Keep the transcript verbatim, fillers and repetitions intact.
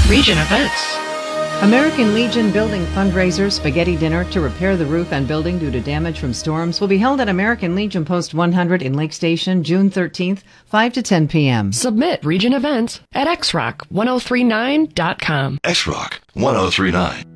Region Events. American Legion Building fundraiser spaghetti dinner to repair the roof and building due to damage from storms will be held at American Legion Post one hundred in Lake Station, June thirteenth, five to ten p.m. Submit Region Events at x rock ten thirty-nine dot com. X Rock ten thirty-nine.